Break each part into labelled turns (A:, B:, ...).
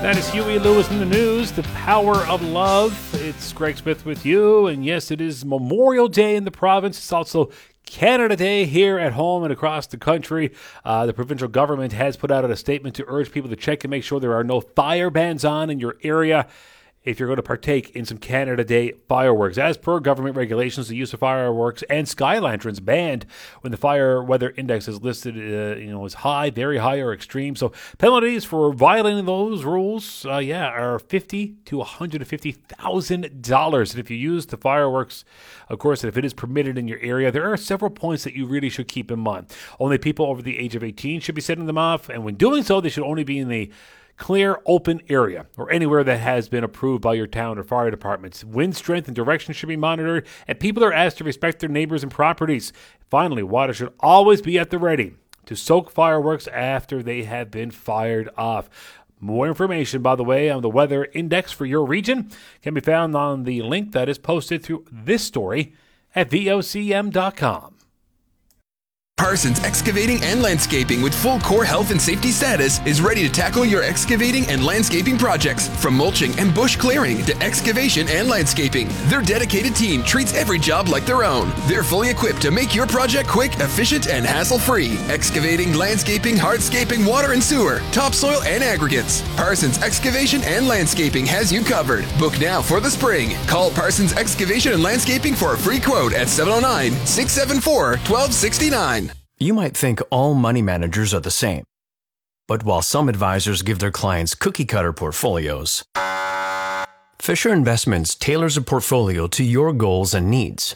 A: That is Huey Lewis in the news, The Power of Love. It's Greg Smith with you, and yes, it is Memorial Day in the province. It's also Canada Day here at home and across the country. The provincial government has put out a statement to urge people to check and make sure there are no fire bans on in your area if you're going to partake in some Canada Day fireworks. As per government regulations, the use of fireworks and sky lanterns banned when the fire weather index is listed as high, very high, or extreme. So penalties for violating those rules are $50,000 to $150,000. And if you use the fireworks, of course, and if it is permitted in your area, there are several points that you really should keep in mind. Only people over the age of 18 should be setting them off, and when doing so, they should only be in the clear, open area or anywhere that has been approved by your town or fire departments. Wind strength and direction should be monitored, and people are asked to respect their neighbors and properties. Finally, water should always be at the ready to soak fireworks after they have been fired off. More information, by the way, on the weather index for your region can be found on the link that is posted through this story at vocm.com.
B: Parsons Excavating and Landscaping with full core health and safety status is ready to tackle your excavating and landscaping projects. From mulching and bush clearing to excavation and landscaping, their dedicated team treats every job like their own. They're fully equipped to make your project quick, efficient, and hassle-free. Excavating, landscaping, hardscaping, water and sewer, topsoil, and aggregates. Parsons Excavation and Landscaping has you covered. Book now for the spring. Call Parsons Excavation and Landscaping for a free quote at 709-674-1269.
C: You might think all money managers are the same. But while some advisors give their clients cookie-cutter portfolios, Fisher Investments tailors a portfolio to your goals and needs.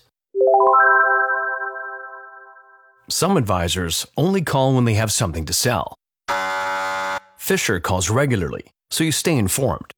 C: Some advisors only call when they have something to sell. Fisher calls regularly, so you stay informed.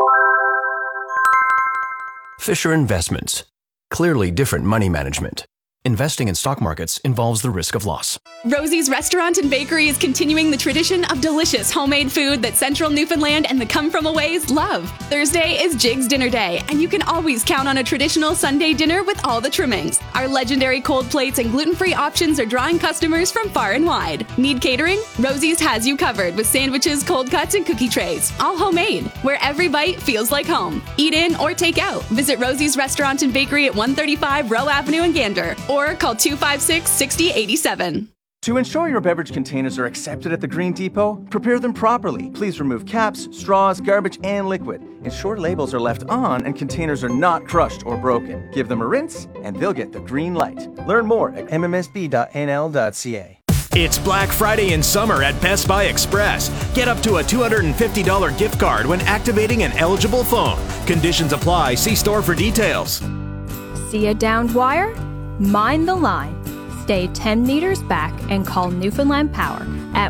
C: Fisher Investments. Clearly different money management. Investing in stock markets involves the risk of loss.
D: Rosie's Restaurant and Bakery is continuing the tradition of delicious homemade food that Central Newfoundland and the come-from-aways love. Thursday is Jig's Dinner Day, and you can always count on a traditional Sunday dinner with all the trimmings. Our legendary cold plates and gluten-free options are drawing customers from far and wide. Need catering? Rosie's has you covered with sandwiches, cold cuts, and cookie trays, all homemade, where every bite feels like home. Eat in or take out. Visit Rosie's Restaurant and Bakery at 135 Rowe Avenue in Gander, or call 256-6087.
E: To ensure your beverage containers are accepted at the Green Depot, prepare them properly. Please remove caps, straws, garbage, and liquid. Ensure labels are left on and containers are not crushed or broken. Give them a rinse, and they'll get the green light. Learn more at mmsb.nl.ca.
F: It's Black Friday in summer at Best Buy Express. Get up to a $250 gift card when activating an eligible phone. Conditions apply. See store for details.
G: See a downed wire? Mind the line. Stay 10 meters back and call Newfoundland Power at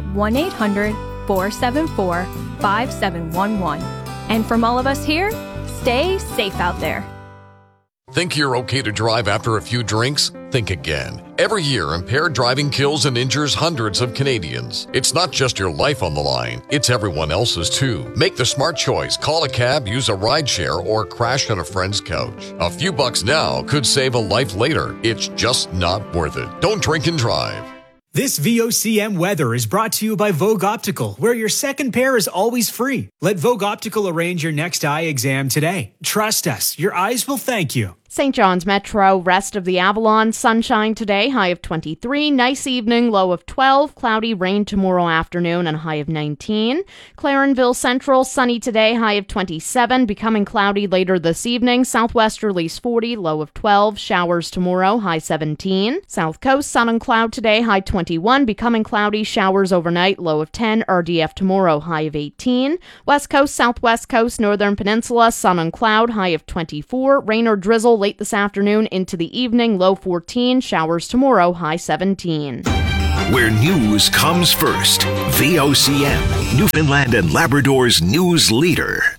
G: 1-800-474-5711. And from all of us here, stay safe out there.
H: Think you're okay to drive after a few drinks? Think again. Every year, impaired driving kills and injures hundreds of Canadians. It's not just your life on the line, it's everyone else's too. Make the smart choice. Call a cab, use a rideshare, or crash on a friend's couch. A few bucks now could save a life later. It's just not worth it. Don't drink and drive.
I: This VOCM weather is brought to you by Vogue Optical, where your second pair is always free. Let Vogue Optical arrange your next eye exam today. Trust us, your eyes will thank you.
J: St. John's Metro, rest of the Avalon, sunshine today, high of 23, nice evening, low of 12, cloudy, rain tomorrow afternoon, and high of 19. Clarenville Central, sunny today, high of 27, becoming cloudy later this evening, southwesterlies 40, low of 12, showers tomorrow, high 17. South Coast, sun and cloud today, high 21, becoming cloudy, showers overnight, low of 10, RDF tomorrow, high of 18. West Coast, Southwest Coast, Northern Peninsula, sun and cloud, high of 24, rain or drizzle late this afternoon into the evening, low 14, showers tomorrow, high 17.
K: Where news comes first. VOCM, Newfoundland and Labrador's news leader.